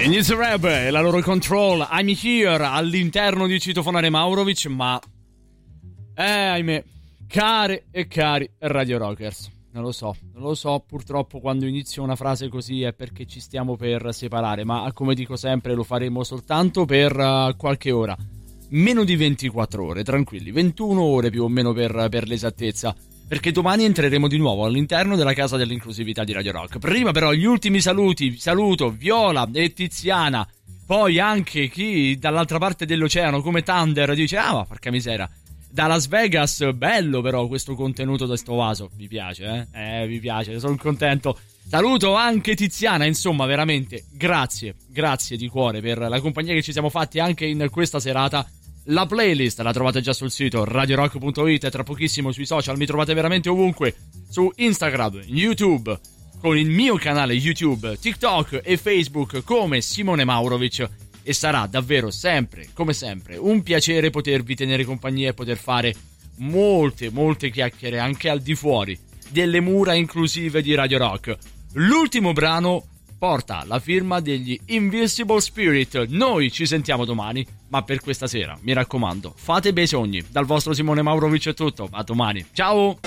Inizierebbe la loro Control, I'm Here, all'interno di Citofonare Maurovic, ma ahimè, care e cari Radio Rockers, non lo so, purtroppo quando inizio una frase così è perché ci stiamo per separare, ma come dico sempre lo faremo soltanto per qualche ora, meno di 24 ore, tranquilli, 21 ore più o meno per l'esattezza, perché domani entreremo di nuovo all'interno della casa dell'inclusività di Radio Rock. Prima però gli ultimi saluto Viola e Tiziana, poi anche chi dall'altra parte dell'oceano come Thunder dice ma porca misera, da Las Vegas, bello però questo contenuto da sto vaso, vi piace vi piace, sono contento. Saluto anche Tiziana, insomma veramente grazie di cuore per la compagnia che ci siamo fatti anche in questa serata. La playlist la trovate già sul sito radiorock.it e tra pochissimo sui social, mi trovate veramente ovunque, su Instagram, YouTube, con il mio canale YouTube, TikTok e Facebook come Simone Maurovic, e sarà davvero sempre, come sempre, un piacere potervi tenere compagnia e poter fare molte chiacchiere anche al di fuori delle mura inclusive di Radio Rock. L'ultimo brano porta la firma degli Invisible Spirit. Noi ci sentiamo domani, ma per questa sera, mi raccomando, fate bei sogni. Dal vostro Simone Maurovic è tutto, a domani. Ciao!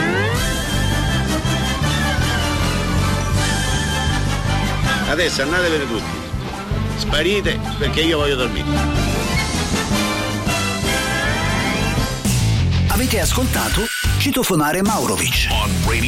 Adesso andatevene tutti. Sparite perché io voglio dormire. Avete ascoltato Citofonare Maurovic on Radio